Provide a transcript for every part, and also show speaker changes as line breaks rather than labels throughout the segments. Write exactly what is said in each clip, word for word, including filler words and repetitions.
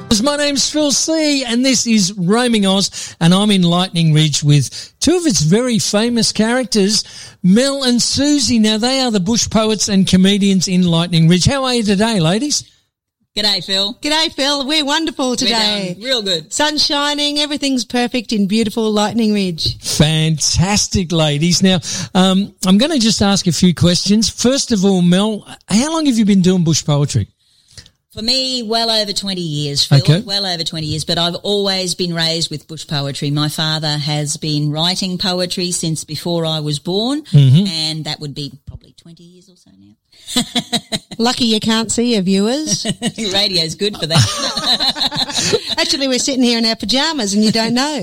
My name's Phil C, and this is Roaming Oz, and I'm in Lightning Ridge with two of its very famous characters, Mel and Susie. Now, they are the bush poets and comedians in Lightning Ridge. How are you today, ladies?
G'day, Phil.
G'day, Phil. We're wonderful today.
We're real good.
Sun's shining. Everything's perfect in beautiful Lightning Ridge.
Fantastic, ladies. Now, um, I'm going to just ask a few questions. First of all, Mel, how long have you been doing bush poetry?
For me, well over twenty years, Phil.
Okay.
Well over twenty years, but I've always been raised with bush poetry. My father has been writing poetry since before I was born, mm-hmm. and that would be probably twenty years or so now.
Lucky you can't see your viewers.
Radio's good for that.
Actually, we're sitting here in our pajamas and you don't know.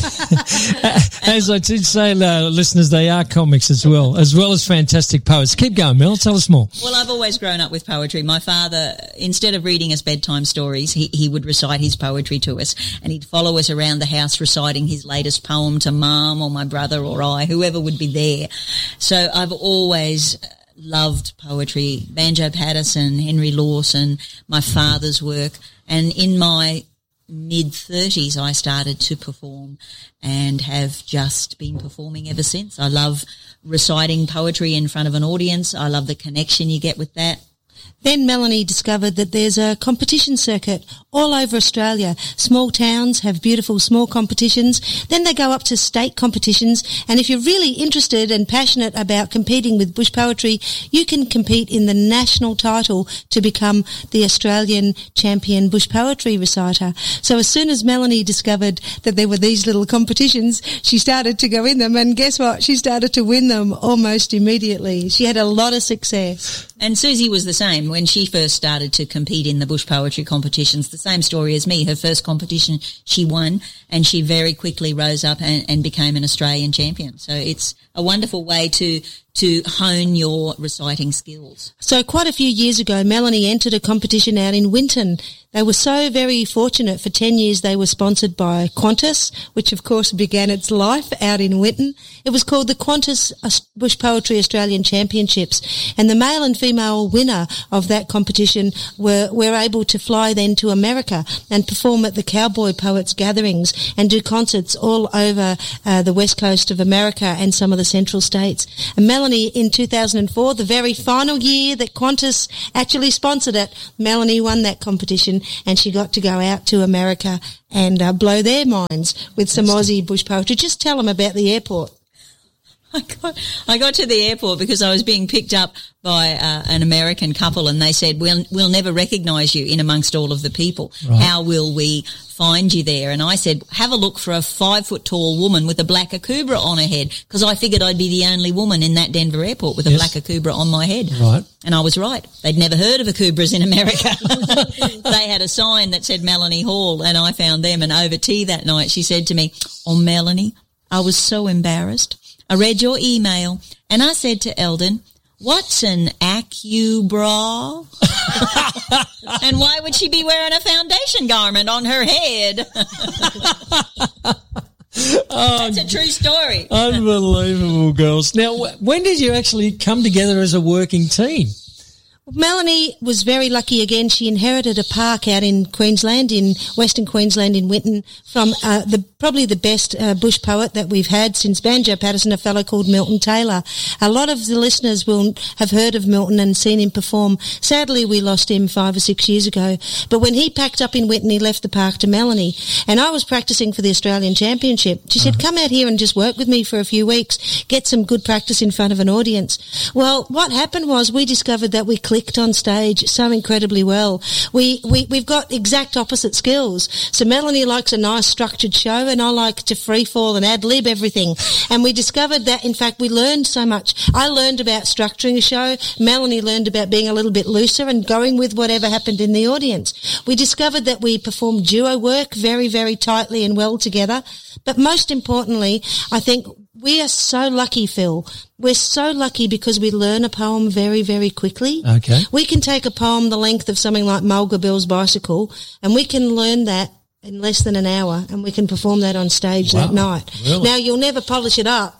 As I did say, uh, listeners, they are comics as well, as well as fantastic poets. Keep going, Mel. Tell us more.
Well, I've always grown up with poetry. My father, instead of reading us bedtime stories, he, he would recite his poetry to us, and he'd follow us around the house reciting his latest poem to Mum or my brother or I, whoever would be there. So I've always loved poetry, Banjo Patterson, Henry Lawson, my father's work, and in my mid-thirties I started to perform and have just been performing ever since. I love reciting poetry in front of an audience. I love the connection you get with that.
Then Melanie discovered that there's a competition circuit all over Australia. Small towns have beautiful small competitions. Then they go up to state competitions. And if you're really interested and passionate about competing with bush poetry, you can compete in the national title to become the Australian champion bush poetry reciter. So as soon as Melanie discovered that there were these little competitions, she started to go in them. And guess what? She started to win them almost immediately. She had a lot of success.
And Susie was the same when she first started to compete in the bush poetry competitions. The same story as me. Her first competition, she won, and she very quickly rose up and, and became an Australian champion. So it's a wonderful way to to hone your reciting skills.
So quite a few years ago, Melanie entered a competition out in Winton. They were so very fortunate. For ten years, they were sponsored by Qantas, which of course began its life out in Winton. It was called the Qantas Bush Poetry Australian Championships, and the male and female winner of that competition were, were able to fly then to America and perform at the Cowboy Poets gatherings and do concerts all over uh, the west coast of America and some of the central states. And Melanie, in two thousand four, the very final year that Qantas actually sponsored it, Melanie won that competition, and she got to go out to America and uh, blow their minds with some Aussie bush poetry. Just tell them about the airport.
I got, I got to the airport because I was being picked up by uh, an American couple, and they said, we'll, we'll never recognise you in amongst all of the people. Right. How will we find you there? And I said, have a look for a five-foot-tall woman with a black akubra on her head, because I figured I'd be the only woman in that Denver airport with a yes. black akubra on my head.
Right.
And I was right. They'd never heard of akubras in America. They had a sign that said Melanie Hall, and I found them. And over tea that night, she said to me, oh, Melanie, I was so embarrassed. I read your email, and I said to Eldon, what's an acubra? And why would she be wearing a foundation garment on her head? Oh, that's a true story.
Unbelievable, girls. Now, when did you actually come together as a working team?
Melanie was very lucky again. She inherited a park out in Queensland, in Western Queensland, in Winton, from uh, the probably the best uh, bush poet that we've had since Banjo Patterson, a fellow called Milton Taylor. A lot of the listeners will have heard of Milton and seen him perform. Sadly, we lost him five or six years ago. But when he packed up in Winton, he left the park to Melanie. And I was practicing for the Australian Championship. She said, come out here and just work with me for a few weeks, get some good practice in front of an audience. Well, what happened was we discovered that we clicked on stage so incredibly well. We, we, we've got exact opposite skills. So Melanie likes a nice structured show, and I like to free fall and ad-lib everything. And we discovered that, in fact, we learned so much. I learned about structuring a show. Melanie learned about being a little bit looser and going with whatever happened in the audience. We discovered that we performed duo work very, very tightly and well together. But most importantly, I think we are so lucky, Phil. We're so lucky because we learn a poem very, very quickly.
Okay.
We can take a poem the length of something like Mulga Bill's Bicycle, and we can learn that in less than an hour, and we can perform that on stage
wow.
that night.
Really?
Now, you'll never polish it up.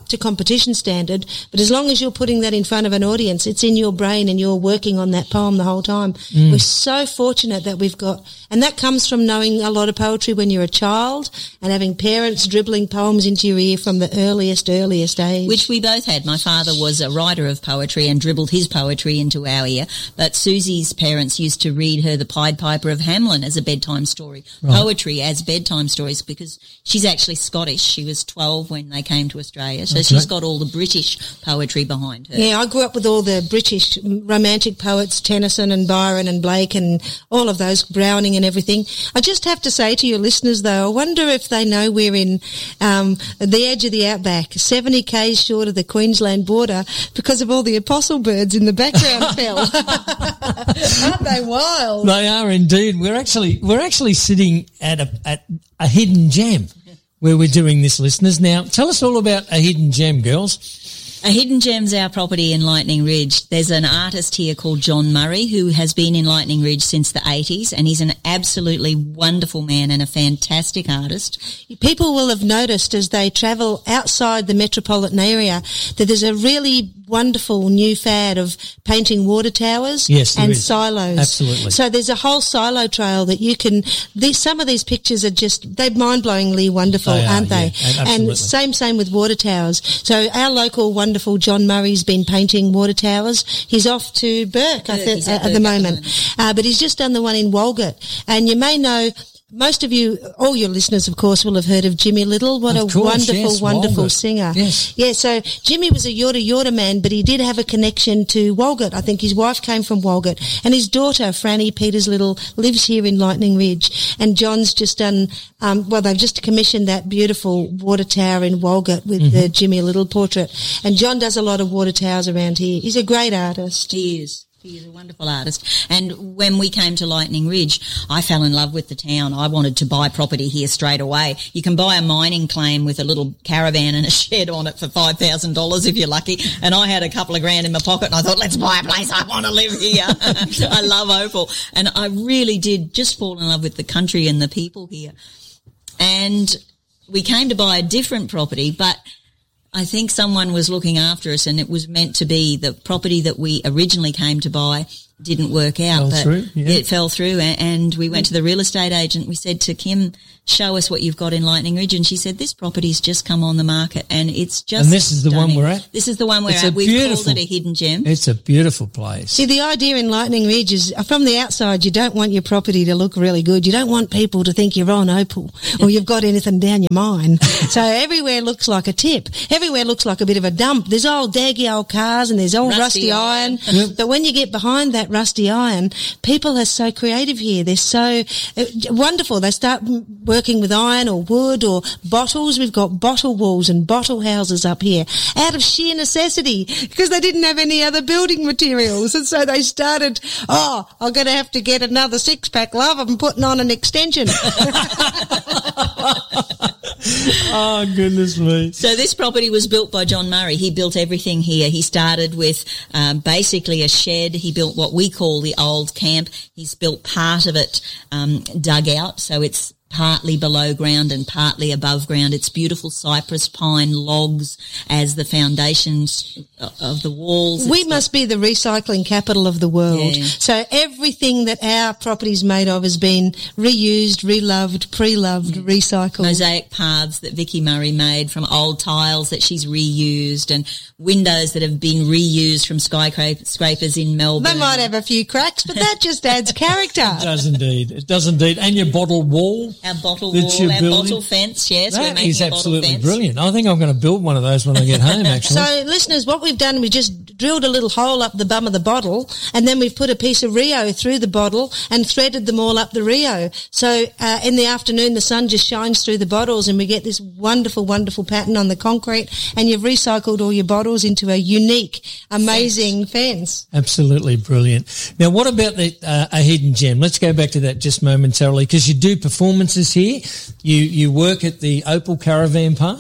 to competition standard, but as long as you're putting that in front of an audience, it's in your brain and you're working on that poem the whole time. Mm. We're so fortunate that we've got, and that comes from knowing a lot of poetry when you're a child and having parents dribbling poems into your ear from the earliest, earliest age.
Which we both had. My father was a writer of poetry and dribbled his poetry into our ear, but Susie's parents used to read her The Pied Piper of Hamelin as a bedtime story, right. Poetry as bedtime stories, because she's actually Scottish. She was twelve when they came to Australia, so okay. she's got all the British poetry behind her.
Yeah, I grew up with all the British romantic poets, Tennyson and Byron and Blake and all of those, Browning and everything. I just have to say to your listeners, though, I wonder if they know we're in um, the edge of the outback, seventy kays short of the Queensland border, because of all the apostle birds in the background, Phil. Aren't they wild?
They are indeed. We're actually we're actually sitting at a at a hidden gem where we're doing this, listeners. Now, tell us all about a hidden gem, girls.
A hidden gem's our property in Lightning Ridge. There's an artist here called John Murray who has been in Lightning Ridge since the eighties, and he's an absolutely wonderful man and a fantastic artist.
People will have noticed as they travel outside the metropolitan area that there's a really wonderful new fad of painting water towers
yes,
and
is.
silos.
Absolutely.
So there's a whole silo trail that you can, these, some of these pictures are just, they're mind-blowingly wonderful,
they
aren't
are,
they?
Yeah,
and same, same with water towers. So our local wonderful John Murray's been painting water towers. He's off to Burke, I think, at, at the moment. Uh, but he's just done the one in Walgett. And you may know, most of you, all your listeners, of course, will have heard of Jimmy Little. What
of
a
course,
wonderful,
yes,
wonderful
Walgett.
singer.
Yes.
Yeah, so Jimmy was a Yorta Yorta man, but he did have a connection to Walgett. I think his wife came from Walgett. And his daughter, Franny Peters Little, lives here in Lightning Ridge. And John's just done, um, well, they've just commissioned that beautiful water tower in Walgett with mm-hmm. the Jimmy Little portrait. And John does a lot of water towers around here. He's a great artist.
He is. He is a wonderful artist. And when we came to Lightning Ridge, I fell in love with the town. I wanted to buy property here straight away. You can buy a mining claim with a little caravan and a shed on it for five thousand dollars if you're lucky. And I had a couple of grand in my pocket and I thought, let's buy a place. I want to live here. I love Opal. And I really did just fall in love with the country and the people here. And we came to buy a different property, but I think someone was looking after us, and it was meant to be the property that we originally came to buy didn't work out.
Fell
but
through, yeah.
It fell through, and we went to the real estate agent. We said to Kim, show us what you've got in Lightning Ridge. And she said, this property's just come on the market, and it's just
And this is the
stunning.
one we're at?
This is the one we're
it's
at. We've
beautiful,
called it a hidden gem.
It's a beautiful place.
See, the idea in Lightning Ridge is, from the outside, you don't want your property to look really good. You don't want people to think you're on Opal or you've got anything down your mine. So everywhere looks like a tip. Everywhere looks like a bit of a dump. There's old daggy old cars and there's old rusty, rusty iron. iron. Yep. But when you get behind that rusty iron, people are so creative here. They're so uh, wonderful. They start working with iron or wood or bottles. We've got bottle walls and bottle houses up here out of sheer necessity because they didn't have any other building materials. And so they started, oh, I'm going to have to get another six-pack, love. I'm putting on an extension.
Oh, goodness me.
So this property was built by John Murray. He built everything here. He started with um, basically a shed. He built what we call the old camp. He's built part of it um, dug out, so it's partly below ground and partly above ground. It's beautiful cypress pine logs as the foundations of the walls.
We
it's
must be the recycling capital of the world.
Yeah.
So everything that our property's made of has been reused, reloved, pre-loved, yeah. recycled.
Mosaic paths that Vicky Murray made from old tiles that she's reused, and windows that have been reused from skyscrapers in Melbourne.
They might have a few cracks, but that just adds character.
It does indeed. It does indeed. And your bottle wall.
Our bottle wall, our building. Bottle fence, yes.
That
we're making
is
a
absolutely
bottle fence.
brilliant. I think I'm going to build one of those when I get home, actually.
So, listeners, what we've done, we just drilled a little hole up the bum of the bottle, and then we've put a piece of Rio through the bottle and threaded them all up the Rio. So, uh, in the afternoon, the sun just shines through the bottles, and we get this wonderful, wonderful pattern on the concrete, and you've recycled all your bottles into a unique, amazing fence.
Absolutely brilliant. Now, what about the uh, a hidden gem? Let's go back to that just momentarily, because you do performances here. You you work at the Opal Caravan Park?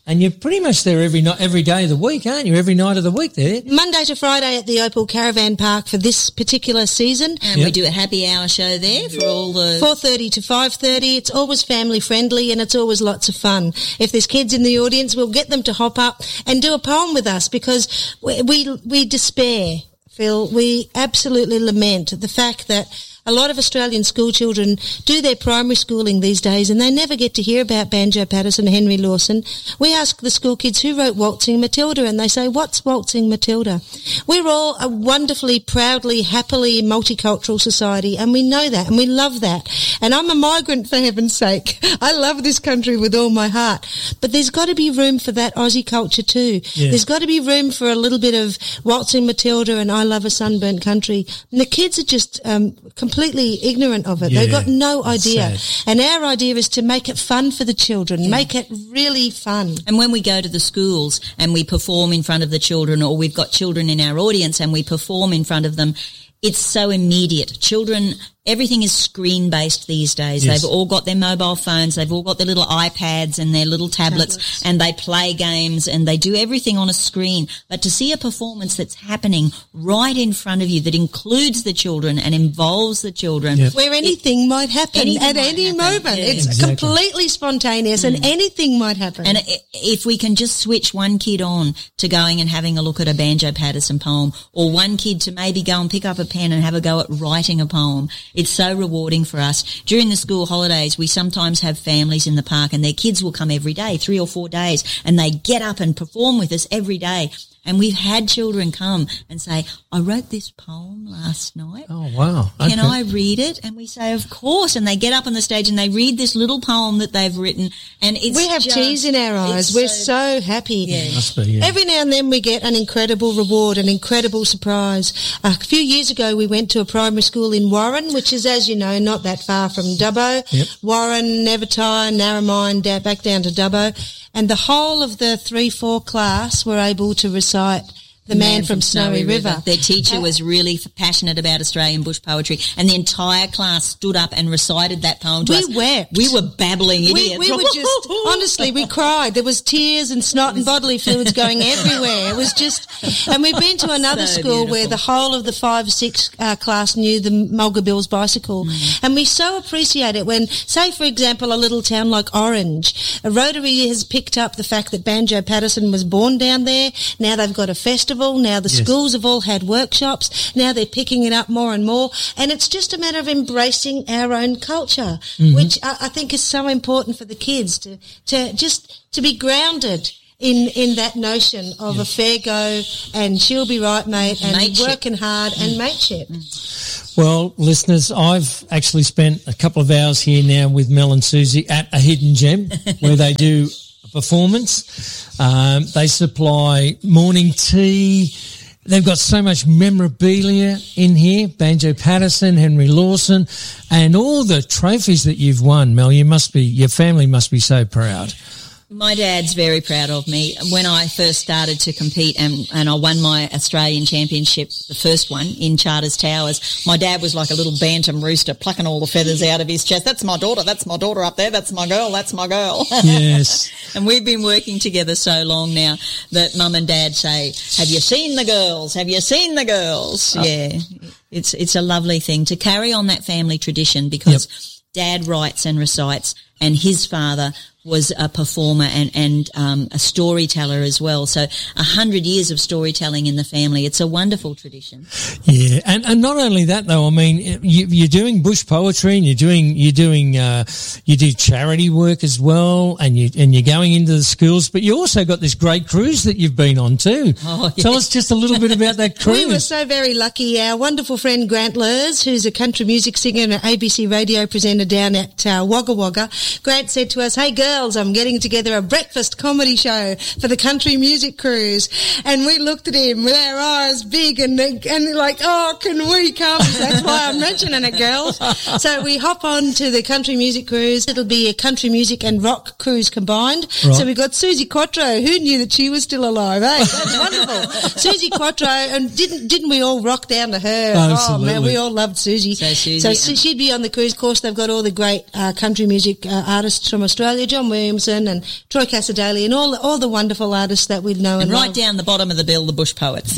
And you're pretty much there every night, every day of the week, aren't you? Every night of the week there.
Monday to Friday at the Opal Caravan Park for this particular season.
And
Yep.
we do a happy hour show there for all the...
four thirty to five thirty. It's always family friendly and it's always lots of fun. If there's kids in the audience, we'll get them to hop up and do a poem with us because we, we, we despair, Phil. We absolutely lament the fact that a lot of Australian school children do their primary schooling these days and they never get to hear about Banjo Paterson, Henry Lawson. We ask the school kids who wrote Waltzing Matilda and they say, what's Waltzing Matilda? We're all a wonderfully, proudly, happily multicultural society and we know that and we love that. And I'm a migrant for heaven's sake. I love this country with all my heart. But there's got to be room for that Aussie culture too.
Yeah.
There's got to be room for a little bit of Waltzing Matilda and I Love a Sunburnt Country. And the kids are just um, completely ignorant of it.
Yeah,
They've got no
that's
idea.
sad.
And our idea is to make it fun for the children, make it really fun.
And when we go to the schools and we perform in front of the children, or we've got children in our audience and we perform in front of them, it's so immediate. Children, everything is screen-based these days.
Yes.
They've all got their mobile phones, they've all got their little iPads and their little tablets,
Tablets.
and they play games and they do everything on a screen. But to see a performance that's happening right in front of you that includes the children and involves the children,
Yep.
Where anything might happen
anything
at
might
any
happen,
moment.
yeah.
It's
Exactly.
completely spontaneous and anything might happen.
And i- if we can just switch one kid on to going and having a look at a Banjo Paterson poem, or one kid to maybe go and pick up a pen and have a go at writing a poem, it's so rewarding for us. During the school holidays, we sometimes have families in the park and their kids will come every day, three or four days, and they get up and perform with us every day. And we've had children come and say, I wrote this poem last night.
Oh, wow.
Can
Okay.
I read it? And we say, of course. And they get up on the stage and they read this little poem that they've written. And it's
we have
just,
tears in our eyes.
it's
We're so, happy.
Yeah.
Must be, yeah.
Every now and then we get an incredible reward, an incredible surprise. A few years ago we went to a primary school in Warren, which is, as you know, not that far from Dubbo.
Yep.
Warren, Nevertire, Narromine, da- back down to Dubbo. And the whole of the three four class were able to recite The Man, from, Snowy, River.
Their teacher was really f- passionate about Australian bush poetry, and the entire class stood up and recited that poem to
We
us.
wept.
We were babbling
We,
idiots.
we were just, honestly, we cried. There was tears and snot and bodily fluids going everywhere. It was just, and we've been to another
So
school where
beautiful.
the whole of the five, six uh, class knew the Mulga Bills bicycle.
Mm.
And we so appreciate it when, say, for example, a little town like Orange, a Rotary has picked up the fact that Banjo Paterson was born down there. Now they've got a festival. Now the
Yes.
schools have all had workshops. Now they're picking it up more and more. And it's just a matter of embracing our own culture,
Mm-hmm.
which I, I think is so important for the kids to, to just to be grounded in, in that notion of a fair go and she'll be right, mate, and
Mateship.
working hard and mateship.
Well, listeners, I've actually spent a couple of hours here now with Mel and Susie at a Hidden Gem where they do a performance. Um, they supply morning tea. They've got so much memorabilia in here, Banjo Paterson, Henry Lawson, and all the trophies that you've won, Mel. You must be, your family must be so proud.
My dad's very proud of me. When I first started to compete and, and I won my Australian Championship, the first one, in Charters Towers, my dad was like a little bantam rooster plucking all the feathers out of his chest. That's my daughter, that's my daughter up there, that's my girl, that's my girl.
Yes.
And we've been working together so long now that mum and dad say, have you seen the girls? Have you seen the girls?
Oh.
Yeah. It's, it's a lovely thing to carry on that family tradition because dad writes and recites and his father was a performer and, and um, a storyteller as well. So a hundred years of storytelling in the family. It's a wonderful tradition.
Yeah, and and not only that though. I mean, you, you're doing bush poetry, and you're doing you're doing uh, you do charity work as well, and you and you're going into the schools. But you also got this great cruise that you've been on too.
Oh,
Tell
yeah.
us just a little bit about that cruise.
We were so very lucky. Our wonderful friend Grant Lurs, who's a country music singer and an A B C radio presenter down at uh, Wagga Wagga, Grant said to us, hey girls, I'm getting together a breakfast comedy show for the country music cruise. And we looked at him with our eyes big and, and like, oh, can we come? That's why I'm mentioning it, girls. So we hop on to the country music cruise. It'll be a country music and rock cruise combined.
Right.
So we got Susie Quattro. Who knew that she was still alive? Hey, that's wonderful. Susie Quattro, and didn't didn't we all rock down to her?
Absolutely.
Oh man, we all loved Susie.
So Susie,
so
um,
she'd be on the cruise. Of course, they've got all the great uh, country music uh, artists from Australia, John Williamson and Troy Cassadaly and all, all the wonderful artists that we know and,
And right
love.
down the bottom of the bill, the Bush Poets.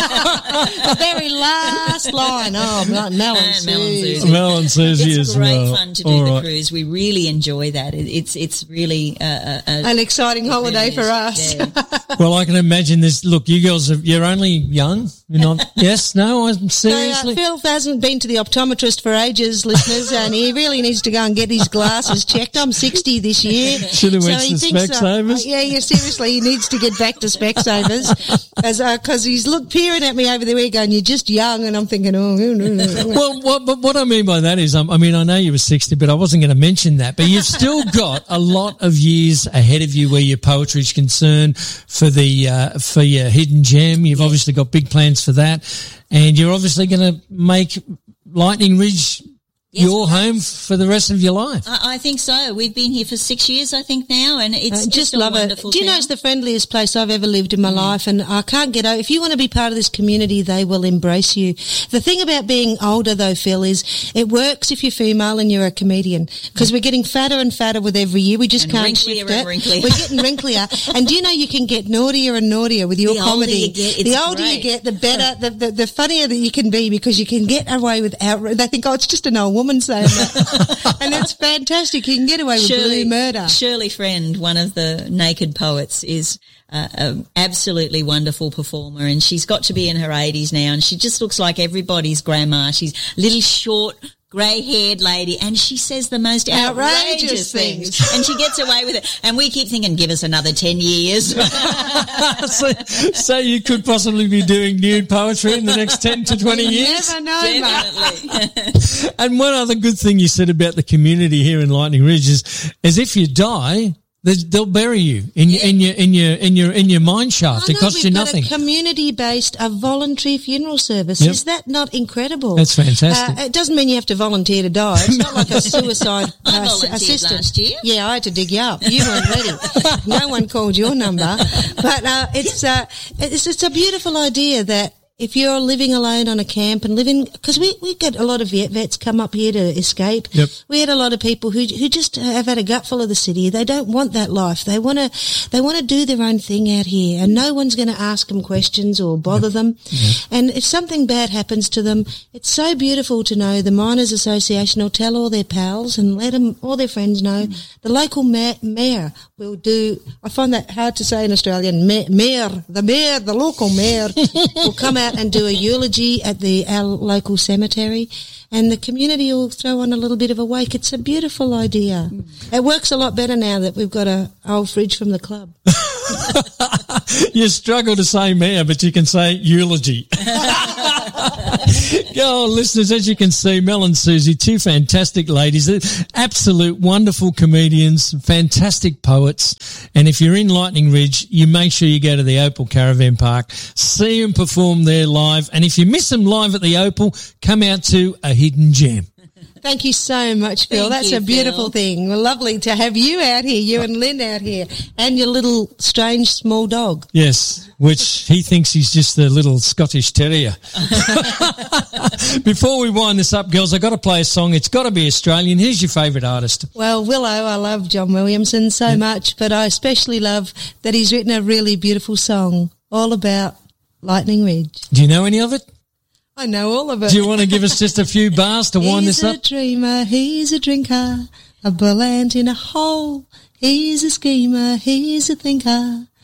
The very last line. Oh, Mel and
Mel and
Susie.
Susie.
Mel and Susie
It's
as
great
well.
fun to do
All
the
right.
cruise. We really enjoy that. It, it's it's really uh, uh,
An exciting holiday for us.
Yeah.
Well, I can imagine this. Look, you girls, are, you're only young. You're not. Yes, no, I'm
So, uh,
seriously.
Phil hasn't been to the optometrist for ages, listeners, and he really needs to go and get his glasses checked. I'm sixty this year.
Should have went
he
to
thinks,
Specsavers.
Uh, yeah, yeah, seriously, he needs to get back to Specsavers as because uh, he's look peering at me over the way going, "You're just young," and I'm thinking, "Oh, no, no, no."
Well, what, but what I mean by that is, um, I mean, I know you were sixty, but I wasn't going to mention that. But you've still got a lot of years ahead of you where your poetry is concerned for the uh, for your hidden gem. You've obviously got big plans for that, and you're obviously going to make Lightning Ridge
Yes,
your home for the rest of your life.
I, I think so. We've been here for six years, I think now, and it's
I
just,
just
a
love it.
wonderful
Do you know
town.
it's the friendliest place I've ever lived in my life, and I can't get over. If you want to be part of this community, they will embrace you. The thing about being older, though, Phil, is it works if you're female and you're a comedian because we're getting fatter and fatter with every year. We just
And
can't
wrinklier
shift
and
it.
wrinklier.
We're getting wrinklier, and do you know you can get naughtier and naughtier with your
The older
comedy?
you get, it's
the older you
great.
get, the better, the, the the funnier that you can be because you can get away with outrage. They think, oh, it's just an old woman saying that, and it's fantastic. You can get away with blue murder.
Shirley Friend, one of the naked poets, is uh, an absolutely wonderful performer, and she's got to be in her eighties now, and she just looks like everybody's grandma. She's a little short, grey-haired lady, and she says the most outrageous,
Outrageous
things,
things.
and she gets away with it. And we keep thinking, give us another ten years.
so, so you could possibly be doing nude poetry in the next ten to twenty
You
years.
never know, mate.
Definitely.
And one other good thing you said about the community here in Lightning Ridge is, is if you die, they- they'll bury you in,
Yeah.
in your in your in your in your mine shaft.
I
It
know,
costs you
we've got
nothing.
A community-based, a voluntary funeral service.
Yep.
Is that not incredible?
That's fantastic.
Uh, it doesn't mean you have to volunteer to die. It's not like a suicide
I
uh, s-
volunteered
assistant.
last year.
Yeah, I had to dig you up. You weren't ready. No one called your number. But uh, it's, uh, it's it's a beautiful idea that if you're living alone on a camp and living, because we, we get a lot of vet vets come up here to escape.
Yep.
We had a lot of people who who just have had a gutful of the city. They don't want that life. They want to they want to do their own thing out here, and no one's going to ask them questions or bother them. And if something bad happens to them, it's so beautiful to know the Miners Association will tell all their pals and let them all their friends know. The local ma- mayor will do. I find that hard to say in Australian. Ma- mayor, the mayor, the local mayor will come out and do a eulogy at the our local cemetery, and the community will throw on a little bit of a wake. It's a beautiful idea. It works a lot better now that we've got a old fridge from the club.
You struggle to say mayor, but you can say eulogy. Oh, listeners, as you can see, Mel and Susie, two fantastic ladies, absolute wonderful comedians, fantastic poets. And if you're in Lightning Ridge, you make sure you go to the Opal Caravan Park, see them perform there live. And if you miss them live at the Opal, come out to A Hidden Gem.
Thank you so much, Phil.
Thank
That's
you,
a beautiful
Phil.
thing. Well, lovely to have you out here, you and Lynn out here, and your little strange small dog.
Yes, which he thinks he's just a little Scottish terrier. Before we wind this up, girls, I've got to play a song. It's got to be Australian. Who's your favourite artist?
Well, Willow, I love John Williamson so much, but I especially love that he's written a really beautiful song all about Lightning Ridge.
Do you know any of it?
I know all of it.
Do you want to give us just a few bars to wind
He's
this up?
a dreamer, he's a drinker, a bull ant in a hole. He's a schemer, he's a thinker.